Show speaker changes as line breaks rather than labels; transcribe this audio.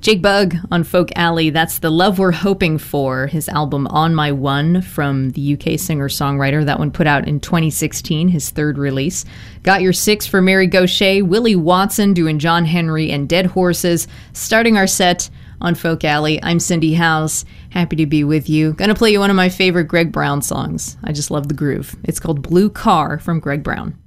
Jake Bugg on Folk Alley, that's The Love We're Hoping For, his album On My One from the UK singer-songwriter. That one put out in 2016, his third release. Got Your Six for Mary Gauthier, Willie Watson doing John Henry and Dead Horses. Starting our set on Folk Alley, I'm Cindy House. Happy to be with you. Gonna play you one of my favorite Greg Brown songs. I just love the groove. It's called Blue Car from Greg Brown.